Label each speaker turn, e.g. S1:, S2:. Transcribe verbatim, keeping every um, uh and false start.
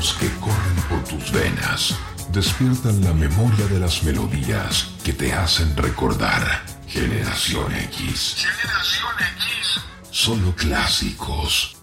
S1: que corren por tus venas despiertan la memoria de las melodías que te hacen recordar. Generación X. Generación X. Solo clásicos.